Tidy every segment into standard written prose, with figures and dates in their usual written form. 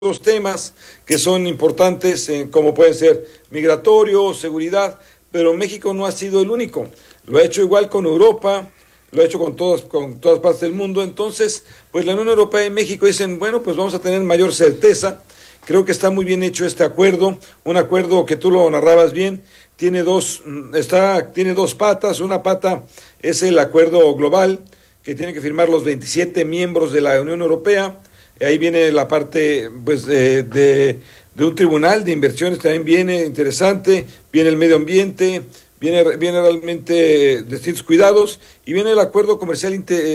otros temas que son importantes, como pueden ser migratorio, seguridad, pero México no ha sido el único. Lo ha hecho igual con Europa, lo ha hecho con todas partes del mundo. Entonces, pues la Unión Europea y México dicen, bueno, pues vamos a tener mayor certeza. Creo que está muy bien hecho este acuerdo, un acuerdo que tú lo narrabas bien, tiene dos patas. Una pata es el acuerdo global que tienen que firmar los 27 miembros de la Unión Europea. Ahí viene la parte pues de un tribunal de inversiones, también viene interesante, viene el medio ambiente, viene realmente distintos cuidados, y viene el acuerdo comercial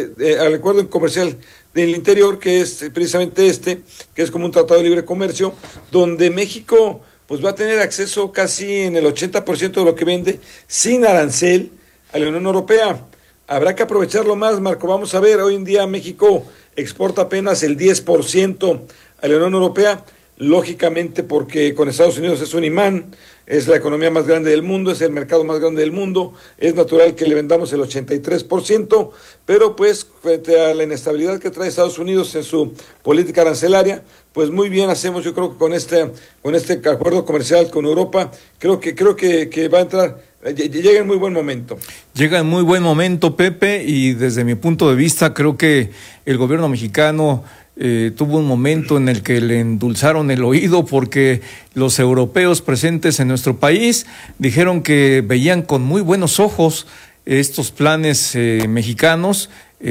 del interior, que es precisamente que es como un tratado de libre comercio, donde México pues va a tener acceso casi en el 80% de lo que vende sin arancel a la Unión Europea. Habrá que aprovecharlo más, Marco. Vamos a ver, hoy en día México exporta apenas el 10% a la Unión Europea, lógicamente porque con Estados Unidos es un imán, es la economía más grande del mundo, es el mercado más grande del mundo, es natural que le vendamos el 83%, pero pues frente a la inestabilidad que trae Estados Unidos en su política arancelaria, pues muy bien hacemos, yo creo que con este acuerdo comercial con Europa, creo que va a entrar, llega en muy buen momento. Llega en muy buen momento, Pepe, y desde mi punto de vista creo que el gobierno mexicano tuvo un momento en el que le endulzaron el oído, porque los europeos presentes en nuestro país dijeron que veían con muy buenos ojos estos planes mexicanos,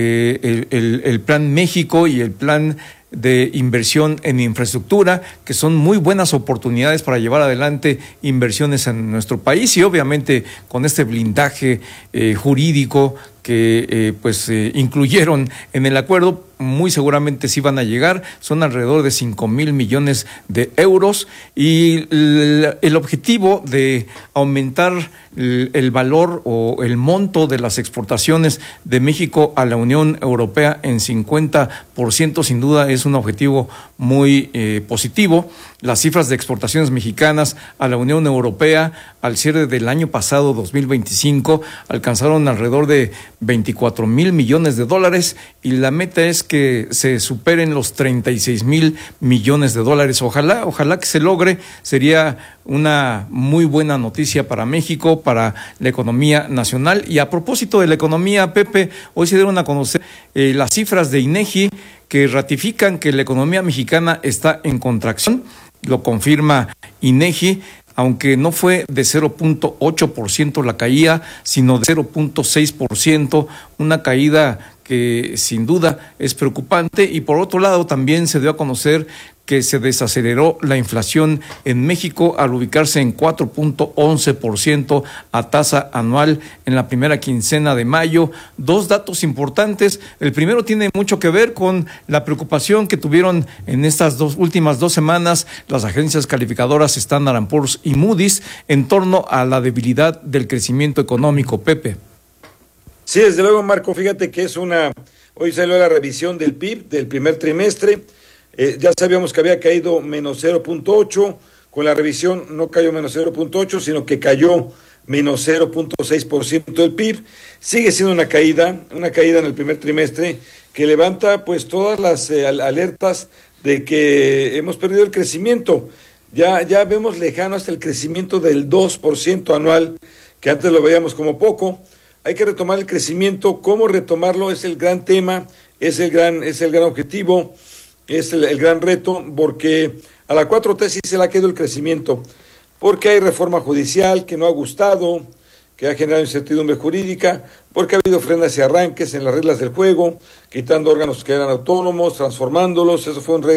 el Plan México y el plan de inversión en infraestructura, que son muy buenas oportunidades para llevar adelante inversiones en nuestro país, y obviamente con este blindaje jurídico que incluyeron en el acuerdo, muy seguramente sí van a llegar, son alrededor de 5,000 millones de euros, y el objetivo de aumentar el valor o el monto de las exportaciones de México a la Unión Europea en 50%, sin duda es un objetivo muy positivo. Las cifras de exportaciones mexicanas a la Unión Europea al cierre del año pasado, 2025, alcanzaron alrededor de 24,000 millones de dólares, y la meta es que se superen los 36,000 millones de dólares. Ojalá que se logre. Sería una muy buena noticia para México, para la economía nacional. Y a propósito de la economía, Pepe, hoy se dieron a conocer las cifras de INEGI que ratifican que la economía mexicana está en contracción. Lo confirma INEGI, aunque no fue de 0.8% la caída, sino de 0.6%, una caída que sin duda es preocupante. Y por otro lado también se dio a conocer que se desaceleró la inflación en México al ubicarse en 4.11% a tasa anual en la primera quincena de mayo. Dos datos importantes. El primero tiene mucho que ver con la preocupación que tuvieron en estas últimas 2 semanas las agencias calificadoras Standard & Poor's y Moody's en torno a la debilidad del crecimiento económico, Pepe. Sí, desde luego, Marco, fíjate que hoy salió la revisión del PIB del primer trimestre. Ya sabíamos que había caído menos 0.8, con la revisión no cayó menos 0.8, sino que cayó menos 0.6% del PIB. Sigue siendo una caída en el primer trimestre que levanta pues todas las alertas de que hemos perdido el crecimiento. Ya vemos lejano hasta el crecimiento del 2% anual, que antes lo veíamos como poco. Hay que retomar el crecimiento. ¿Cómo retomarlo? Es el gran tema, es el gran objetivo. Es el gran reto, porque a la 4T sí se le ha caído el crecimiento, porque hay reforma judicial que no ha gustado, que ha generado incertidumbre jurídica, porque ha habido frenas y arranques en las reglas del juego, quitando órganos que eran autónomos, transformándolos, eso fue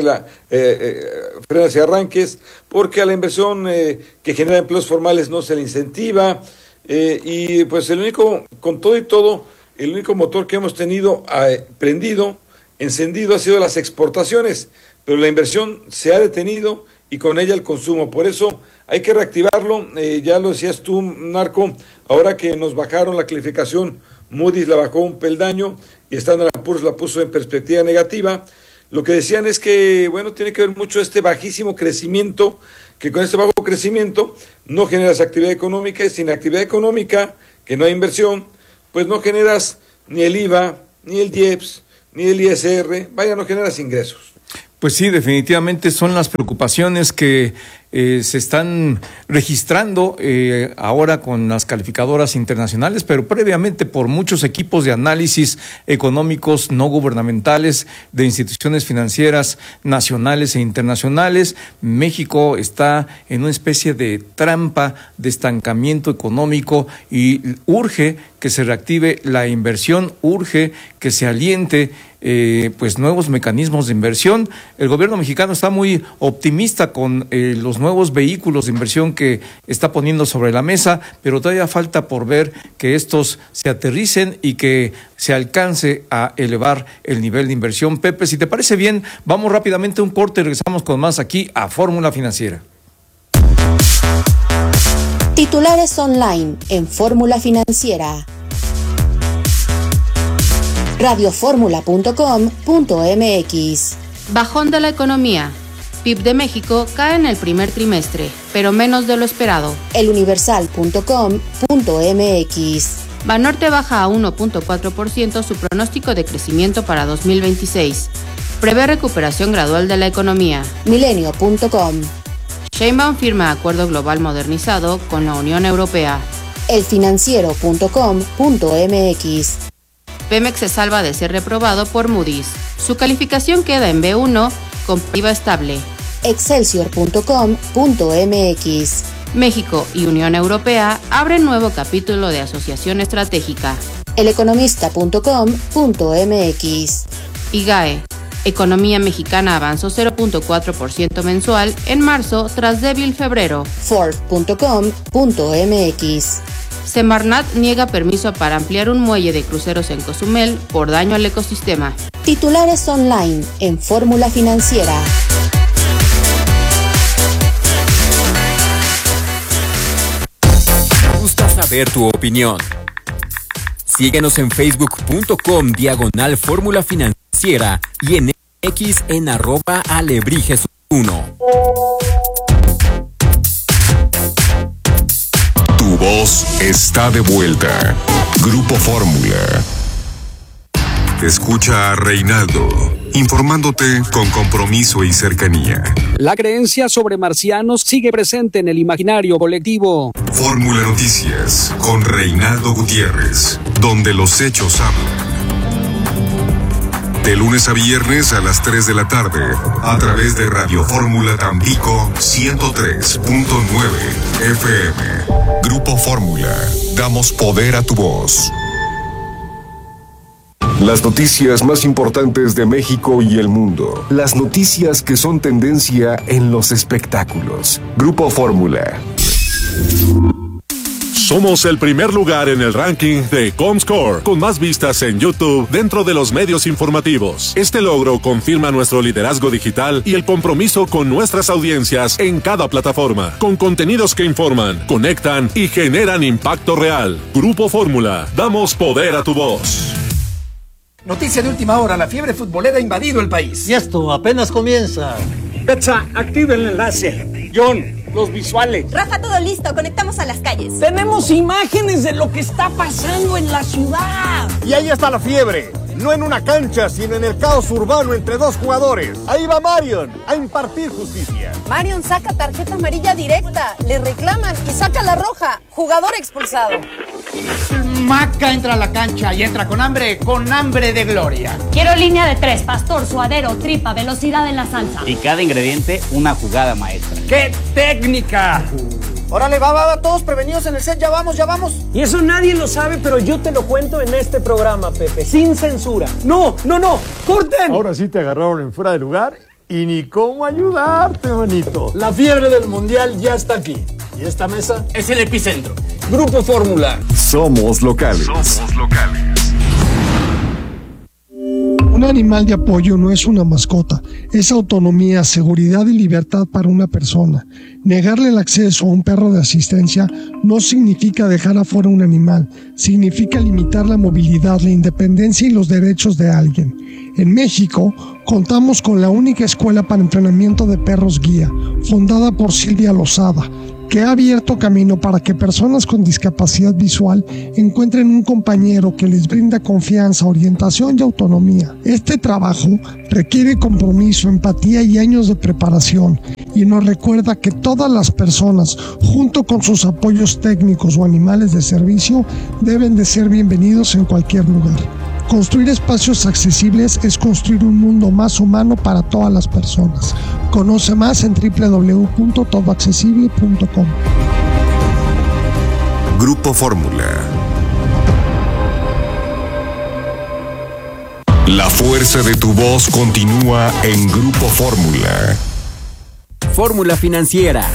frenas y arranques, porque a la inversión que genera empleos formales no se le incentiva, y pues con todo y todo, el único motor que hemos tenido encendido ha sido las exportaciones, pero la inversión se ha detenido y con ella el consumo. Por eso hay que reactivarlo. Ya lo decías tú, Marco, ahora que nos bajaron la calificación, Moody's la bajó un peldaño y Standard & Poor's la puso en perspectiva negativa. Lo que decían es que, tiene que ver mucho este bajísimo crecimiento, que con este bajo crecimiento no generas actividad económica, y sin actividad económica, que no hay inversión, pues no generas ni el IVA, ni el IEPS, ni el ISR, no generas ingresos. Pues sí, definitivamente son las preocupaciones que se están registrando ahora con las calificadoras internacionales, pero previamente por muchos equipos de análisis económicos no gubernamentales de instituciones financieras nacionales e internacionales. México está en una especie de trampa de estancamiento económico y urge que se reactive la inversión, urge que se aliente pues nuevos mecanismos de inversión. El gobierno mexicano está muy optimista con los nuevos vehículos de inversión que está poniendo sobre la mesa, pero todavía falta por ver que estos se aterricen y que se alcance a elevar el nivel de inversión. Pepe, si te parece bien, vamos rápidamente a un corte y regresamos con más aquí a Fórmula Financiera. Titulares online en Fórmula Financiera. radioformula.com.mx. Bajón de la economía. PIB de México cae en el primer trimestre, pero menos de lo esperado. eluniversal.com.mx. Banorte baja a 1.4% su pronóstico de crecimiento para 2026. Prevé recuperación gradual de la economía. Milenio.com. Sheinbaum firma acuerdo global modernizado con la Unión Europea. elfinanciero.com.mx. Pemex se salva de ser reprobado por Moody's. Su calificación queda en B1 con PIB estable. Excelsior.com.mx. México y Unión Europea abren nuevo capítulo de asociación estratégica. eleconomista.com.mx. IGAE. Economía mexicana avanzó 0.4% mensual en marzo tras débil febrero. Ford.com.mx. Semarnat niega permiso para ampliar un muelle de cruceros en Cozumel por daño al ecosistema. Titulares online en Fórmula Financiera. Nos gusta saber tu opinión. Síguenos en facebook.com/Fórmula Financiera y en X en @alebrijes1. Tu voz está de vuelta. Grupo Fórmula. Escucha a Reinaldo, informándote con compromiso y cercanía. La creencia sobre marcianos sigue presente en el imaginario colectivo. Fórmula Noticias con Reinaldo Gutiérrez, donde los hechos hablan. De lunes a viernes a las 3 de la tarde, a través de Radio Fórmula Tampico 103.9 FM. Grupo Fórmula, damos poder a tu voz. Las noticias más importantes de México y el mundo. Las noticias que son tendencia en los espectáculos. Grupo Fórmula. Somos el primer lugar en el ranking de Comscore, con más vistas en YouTube dentro de los medios informativos. Este logro confirma nuestro liderazgo digital y el compromiso con nuestras audiencias en cada plataforma, con contenidos que informan, conectan y generan impacto real. Grupo Fórmula, damos poder a tu voz. Noticia de última hora, la fiebre futbolera ha invadido el país. Y esto apenas comienza. Betsa, activa el enlace. John, los visuales. Rafa, todo listo, conectamos a las calles. Tenemos imágenes de lo que está pasando en la ciudad. Y ahí está la fiebre, no en una cancha, sino en el caos urbano entre dos jugadores. Ahí va Marion a impartir justicia. Marion saca tarjeta amarilla directa, le reclaman y saca la roja. Jugador expulsado. Maca entra a la cancha y entra con hambre de gloria. Quiero línea de 3, pastor, suadero, tripa, velocidad en la salsa. Y cada ingrediente, una jugada maestra. ¡Qué técnica! Órale, va, todos prevenidos en el set, ya vamos. Y eso nadie lo sabe, pero yo te lo cuento en este programa, Pepe, sin censura. No, ¡corten! Ahora sí te agarraron en fuera de lugar y ni cómo ayudarte, manito. La fiebre del mundial ya está aquí. Y esta mesa es el epicentro. Grupo Fórmula. Somos locales. Un animal de apoyo no es una mascota, es autonomía, seguridad y libertad para una persona. Negarle el acceso a un perro de asistencia no significa dejar afuera un animal, significa limitar la movilidad, la independencia y los derechos de alguien. En México, contamos con la única escuela para entrenamiento de perros guía, fundada por Silvia Lozada, que ha abierto camino para que personas con discapacidad visual encuentren un compañero que les brinda confianza, orientación y autonomía. Este trabajo requiere compromiso, empatía y años de preparación, y nos recuerda que todas las personas, junto con sus apoyos técnicos o animales de servicio, deben de ser bienvenidos en cualquier lugar. Construir espacios accesibles es construir un mundo más humano para todas las personas. Conoce más en www.todoaccesible.com. Grupo Fórmula. La fuerza de tu voz continúa en Grupo Fórmula. Fórmula Financiera.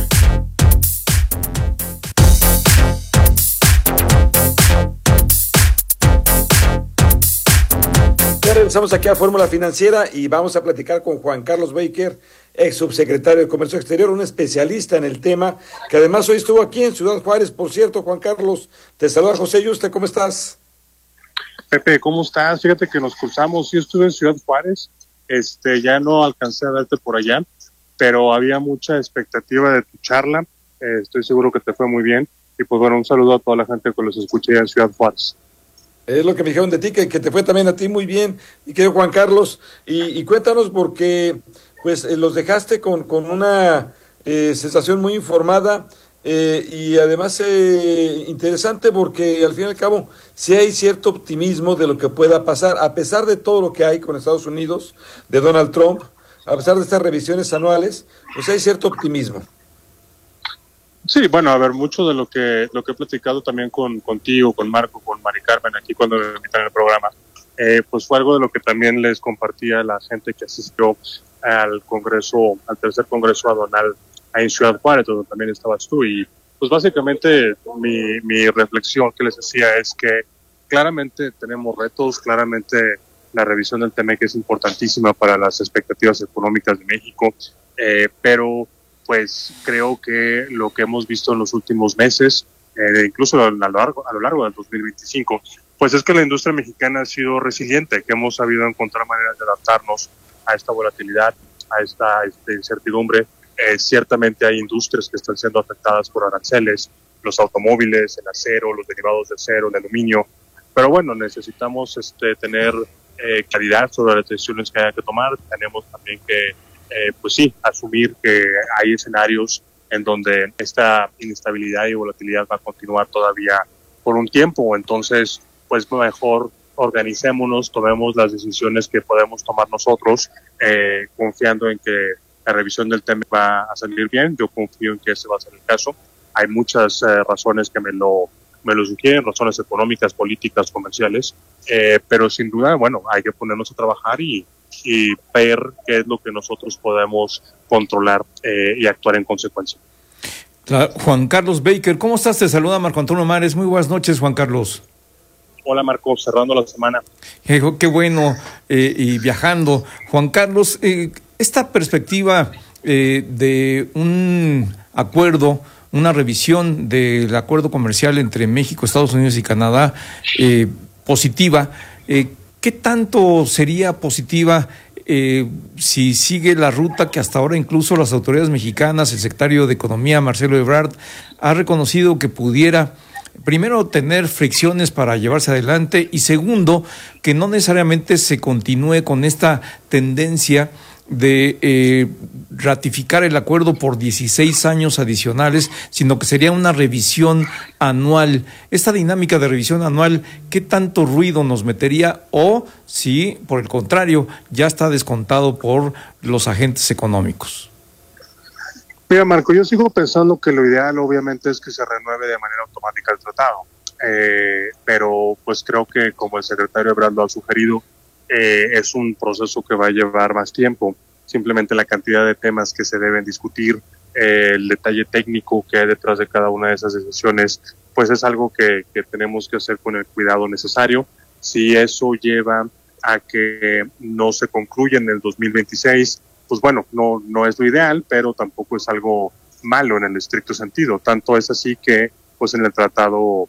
Regresamos aquí a Fórmula Financiera y vamos a platicar con Juan Carlos Baker, ex subsecretario de Comercio Exterior, un especialista en el tema, que además hoy estuvo aquí en Ciudad Juárez. Por cierto, Juan Carlos, te saluda José Yuste, ¿cómo estás? Pepe, ¿cómo estás? Fíjate que nos cruzamos, sí estuve en Ciudad Juárez, ya no alcancé a verte por allá, pero había mucha expectativa de tu charla, estoy seguro que te fue muy bien, y pues bueno, un saludo a toda la gente que los escuché en Ciudad Juárez. Es lo que me dijeron de ti, que te fue también a ti muy bien, y querido Juan Carlos, y cuéntanos porque pues los dejaste con una sensación muy informada, y además interesante porque al fin y al cabo sí hay cierto optimismo de lo que pueda pasar, a pesar de todo lo que hay con Estados Unidos, de Donald Trump, a pesar de estas revisiones anuales, pues hay cierto optimismo. Sí, bueno, a ver, mucho de lo que he platicado también contigo, con Marco, con Mari Carmen, aquí cuando me invitaron al programa, pues fue algo de lo que también les compartía a la gente que asistió al Congreso, al tercer Congreso Aduanal ahí en Ciudad Juárez, donde también estabas tú, y pues básicamente mi reflexión que les decía es que claramente tenemos retos, claramente la revisión del TEMEC es importantísima para las expectativas económicas de México, pero pues creo que lo que hemos visto en los últimos meses, incluso a lo largo del 2025, pues es que la industria mexicana ha sido resiliente, que hemos sabido encontrar maneras de adaptarnos a esta volatilidad, a esta incertidumbre. Ciertamente hay industrias que están siendo afectadas por aranceles, los automóviles, el acero, los derivados de acero, el aluminio, pero bueno, necesitamos tener claridad sobre las decisiones que haya que tomar. Tenemos también que pues sí, asumir que hay escenarios en donde esta inestabilidad y volatilidad va a continuar todavía por un tiempo. Entonces, pues mejor organicémonos, tomemos las decisiones que podemos tomar nosotros, confiando en que la revisión del tema va a salir bien. Yo confío en que ese va a ser el caso. Hay muchas razones que me lo sugieren, razones económicas, políticas, comerciales, pero sin duda, bueno, hay que ponernos a trabajar y ver qué es lo que nosotros podemos controlar y actuar en consecuencia. Juan Carlos Baker, ¿cómo estás? Te saluda Marco Antonio Mares. Muy buenas noches, Juan Carlos. Hola, Marco, cerrando la semana. Qué bueno, y viajando. Juan Carlos, esta perspectiva de un acuerdo, una revisión del acuerdo comercial entre México, Estados Unidos y Canadá, positiva, ¿qué tanto sería positiva si sigue la ruta que hasta ahora incluso las autoridades mexicanas, el secretario de Economía, Marcelo Ebrard, ha reconocido que pudiera, primero, tener fricciones para llevarse adelante y segundo, que no necesariamente se continúe con esta tendencia de ratificar el acuerdo por 16 años adicionales, sino que sería una revisión anual? Esta dinámica de revisión anual, ¿qué tanto ruido nos metería? O si, por el contrario, ya está descontado por los agentes económicos. Mira, Marco, yo sigo pensando que lo ideal obviamente es que se renueve de manera automática el tratado, pero pues creo que, como el secretario Ebrard lo ha sugerido, es un proceso que va a llevar más tiempo. Simplemente la cantidad de temas que se deben discutir, el detalle técnico que hay detrás de cada una de esas decisiones, pues es algo que tenemos que hacer con el cuidado necesario. Si eso lleva a que no se concluya en el 2026, pues bueno, no es lo ideal, pero tampoco es algo malo en el estricto sentido. Tanto es así que, pues en el tratado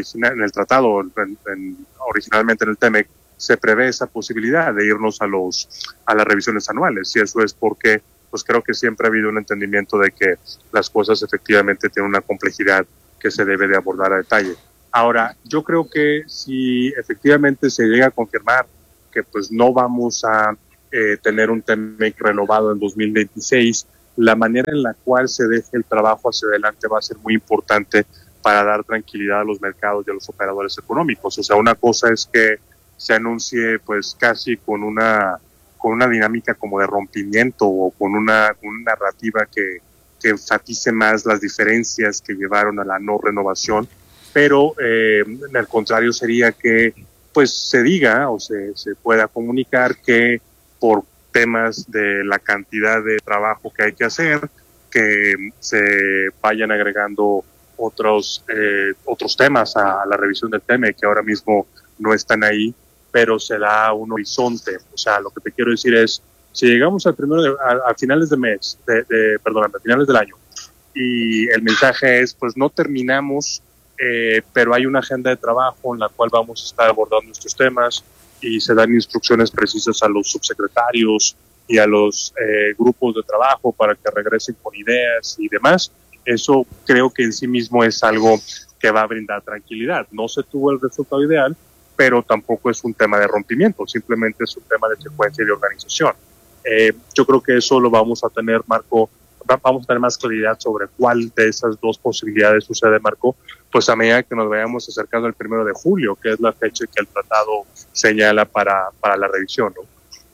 originalmente en el TEMEC, se prevé esa posibilidad de irnos a las revisiones anuales, y eso es porque pues creo que siempre ha habido un entendimiento de que las cosas efectivamente tienen una complejidad que se debe de abordar a detalle. Ahora, yo creo que si efectivamente se llega a confirmar que pues no vamos a tener un TEMEC renovado en 2026, la manera en la cual se deje el trabajo hacia adelante va a ser muy importante para dar tranquilidad a los mercados y a los operadores económicos. O sea, una cosa es que se anuncie pues casi con una dinámica como de rompimiento o con una narrativa que enfatice más las diferencias que llevaron a la no renovación, pero al contrario sería que pues se diga o se pueda comunicar que por temas de la cantidad de trabajo que hay que hacer, que se vayan agregando otros temas a la revisión del TEMEC que ahora mismo no están ahí, pero se da un horizonte. O sea, lo que te quiero decir es, si llegamos a finales de mes, a finales del año, y el mensaje es, pues no terminamos, pero hay una agenda de trabajo en la cual vamos a estar abordando estos temas, y se dan instrucciones precisas a los subsecretarios y a los grupos de trabajo para que regresen con ideas y demás. Eso creo que en sí mismo es algo que va a brindar tranquilidad. No se tuvo el resultado ideal, pero tampoco es un tema de rompimiento, simplemente es un tema de secuencia y de organización. Yo creo que eso lo vamos a tener, Marco, vamos a tener más claridad sobre cuál de esas dos posibilidades sucede, Marco, pues a medida que nos vayamos acercando al 1 de julio, que es la fecha que el tratado señala para la revisión, ¿no?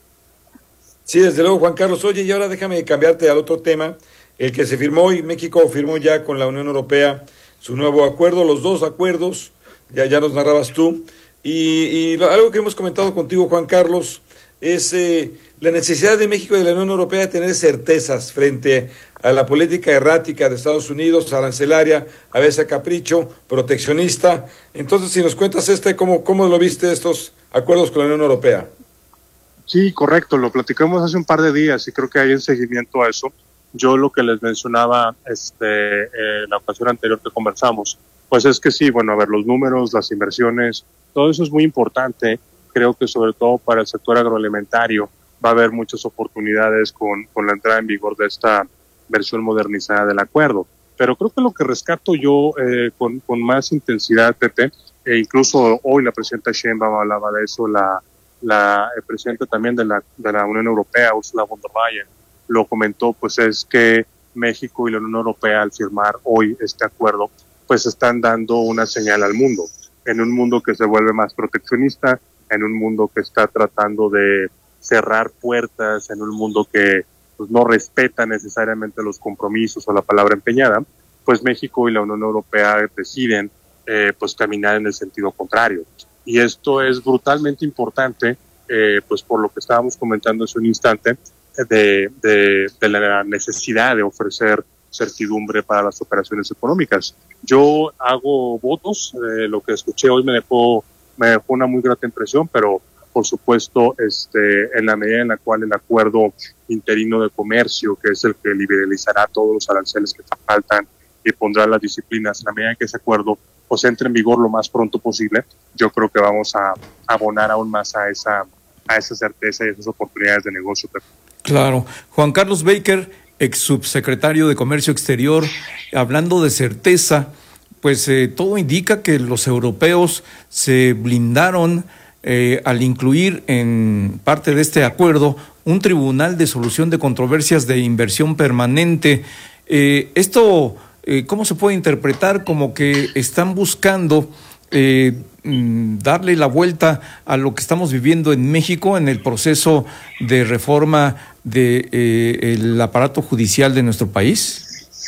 Sí, desde luego, Juan Carlos. Oye, y ahora déjame cambiarte al otro tema, el que se firmó hoy. México firmó ya con la Unión Europea su nuevo acuerdo, los dos acuerdos, ya nos narrabas tú, y algo que hemos comentado contigo, Juan Carlos, es la necesidad de México y de la Unión Europea de tener certezas frente a la política errática de Estados Unidos, arancelaria, a veces a capricho, proteccionista. Entonces, si nos cuentas ¿cómo lo viste estos acuerdos con la Unión Europea? Sí, correcto, lo platicamos hace un par de días y creo que hay un seguimiento a eso. Yo lo que les mencionaba la ocasión anterior que conversamos, pues es que sí, bueno, a ver, los números, las inversiones, todo eso es muy importante. Creo que sobre todo para el sector agroalimentario va a haber muchas oportunidades con la entrada en vigor de esta versión modernizada del acuerdo. Pero creo que lo que rescato yo con más intensidad, Pepe, e incluso hoy la presidenta Sheinbaum hablaba de eso, el presidente también de la Unión Europea, Ursula von der Leyen, lo comentó, pues es que México y la Unión Europea al firmar hoy este acuerdo, pues están dando una señal al mundo, en un mundo que se vuelve más proteccionista, en un mundo que está tratando de cerrar puertas, en un mundo que pues, no respeta necesariamente los compromisos o la palabra empeñada, pues México y la Unión Europea deciden pues caminar en el sentido contrario. Y esto es brutalmente importante, pues por lo que estábamos comentando hace un instante, de la necesidad de ofrecer certidumbre para las operaciones económicas. Yo hago votos, lo que escuché hoy me dejó una muy grata impresión, pero por supuesto en la medida en la cual el acuerdo interino de comercio, que es el que liberalizará todos los aranceles que faltan y pondrá las disciplinas, en la medida en que ese acuerdo pues entre en vigor lo más pronto posible, yo creo que vamos a abonar aún más a esa certeza y esas oportunidades de negocio. Claro. Juan Carlos Baker, ex subsecretario de Comercio Exterior, hablando de certeza, pues todo indica que los europeos se blindaron al incluir en parte de este acuerdo un tribunal de solución de controversias de inversión permanente. Esto, ¿cómo se puede interpretar? Como que están buscando darle la vuelta a lo que estamos viviendo en México en el proceso de reforma del aparato judicial de nuestro país.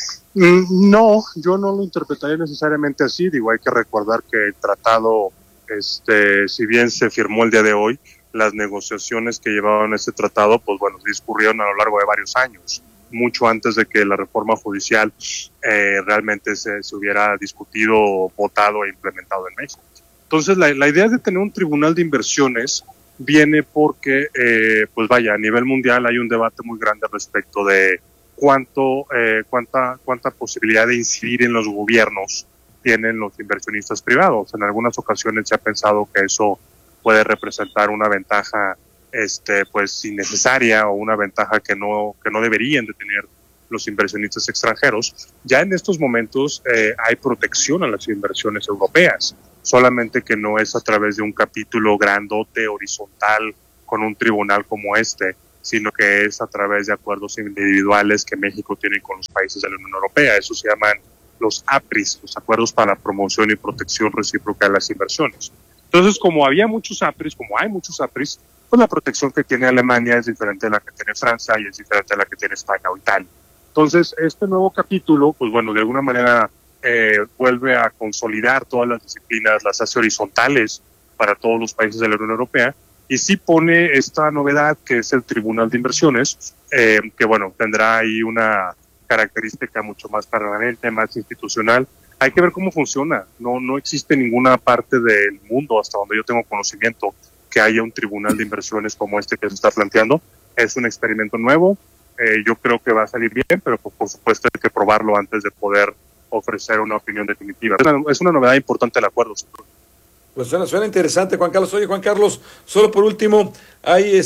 No, yo no lo interpretaría necesariamente así. Digo, hay que recordar que el tratado, si bien se firmó el día de hoy, las negociaciones que llevaban este tratado, pues bueno, discurrieron a lo largo de varios años, mucho antes de que la reforma judicial realmente se hubiera discutido, votado e implementado en México. Entonces, la idea de tener un tribunal de inversiones viene porque, pues vaya, a nivel mundial hay un debate muy grande respecto de cuánta posibilidad de incidir en los gobiernos tienen los inversionistas privados. En algunas ocasiones se ha pensado que eso puede representar una ventaja pues innecesaria o una ventaja que no deberían de tener los inversionistas extranjeros. Ya en estos momentos hay protección a las inversiones europeas, solamente que no es a través de un capítulo grandote, horizontal, con un tribunal como sino que es a través de acuerdos individuales que México tiene con los países de la Unión Europea. Eso se llaman los APRIs, los Acuerdos para la Promoción y Protección Recíproca de las Inversiones. Entonces, como hay muchos APRIs, pues la protección que tiene Alemania es diferente a la que tiene Francia y es diferente a la que tiene España o Italia. Entonces, este nuevo capítulo, pues bueno, de alguna manera vuelve a consolidar todas las disciplinas, las hace horizontales para todos los países de la Unión Europea, y sí pone esta novedad que es el Tribunal de Inversiones, que bueno, tendrá ahí una característica mucho más permanente, más institucional. Hay que ver cómo funciona. No existe ninguna parte del mundo, hasta donde yo tengo conocimiento, que haya un tribunal de inversiones como este que se está planteando. Es un experimento nuevo. Yo creo que va a salir bien, pero por supuesto hay que probarlo antes de poder ofrecer una opinión definitiva. Es una novedad importante el acuerdo. Pues suena interesante, Juan Carlos. Oye, Juan Carlos, solo por último, hay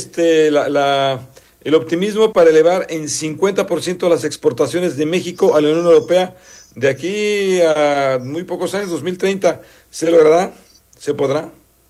el optimismo para elevar en 50% las exportaciones de México a la Unión Europea de aquí a muy pocos años, 2030. ¿Se logrará? ¿Se podrá?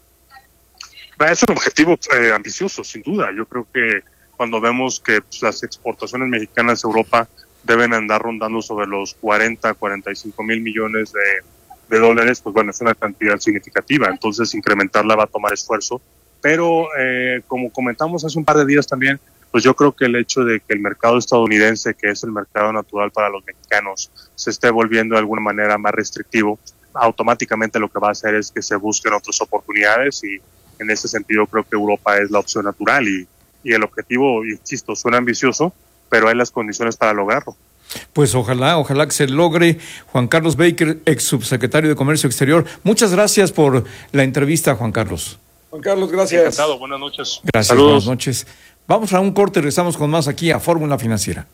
Es un objetivo ambicioso, sin duda. Yo creo que cuando vemos que las exportaciones mexicanas a Europa deben andar rondando sobre los 45 mil millones de dólares, pues bueno, es una cantidad significativa. Entonces, incrementarla va a tomar esfuerzo. Pero, como comentamos hace un par de días también, pues yo creo que el hecho de que el mercado estadounidense, que es el mercado natural para los mexicanos, se esté volviendo de alguna manera más restrictivo, automáticamente lo que va a hacer es que se busquen otras oportunidades, y en ese sentido creo que Europa es la opción natural, y el objetivo, insisto, suena ambicioso, pero hay las condiciones para lograrlo. Pues ojalá que se logre. Juan Carlos Baker, ex subsecretario de Comercio Exterior, muchas gracias por la entrevista, Juan Carlos. Juan Carlos, gracias. Encantado, buenas noches. Gracias, saludos. Buenas noches. Vamos a un corte, regresamos con más aquí a Fórmula Financiera.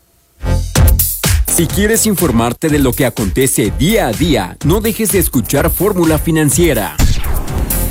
Si quieres informarte de lo que acontece día a día, no dejes de escuchar Fórmula Financiera.